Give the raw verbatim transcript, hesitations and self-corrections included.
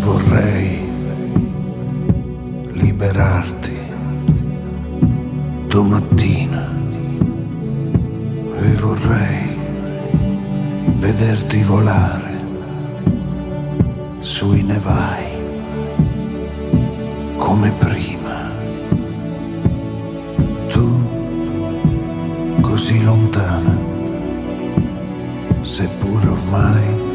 vorrei liberarti domattina e vorrei vederti volare sui nevai come prima. Tu così lontana, seppure ormai